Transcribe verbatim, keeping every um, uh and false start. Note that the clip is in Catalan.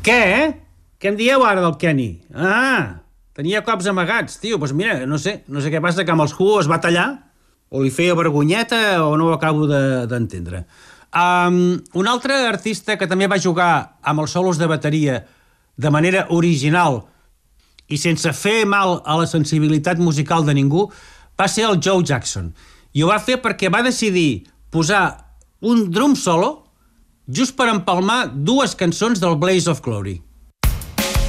Què, eh? Què em dieu ara del Kenny? Ah, tenia cops amagats, tio. Doncs mira, no sé, no sé què passa, que amb els Who es va tallar, o li feia vergonyeta, o no ho acabo d'entendre. De, um, un altre artista que també va jugar amb els solos de bateria de manera original i sense fer mal a la sensibilitat musical de ningú va ser el Joe Jackson. I ho va fer perquè va decidir posar un drum solo just per empalmar dues cançons del Blaze of Glory.